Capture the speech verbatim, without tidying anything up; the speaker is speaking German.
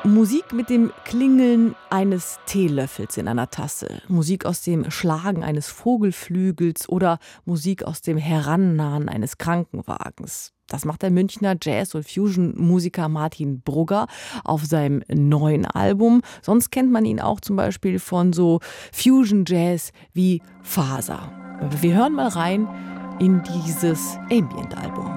Musik mit dem Klingeln eines Teelöffels in einer Tasse, Musik aus dem Schlagen eines Vogelflügels oder Musik aus dem Herannahen eines Krankenwagens. Das macht der Münchner Jazz- und Fusion-Musiker Martin Brugger auf seinem neuen Album. Sonst kennt man ihn auch zum Beispiel von so Fusion-Jazz wie Faser. Wir hören mal rein in dieses Ambient-Album.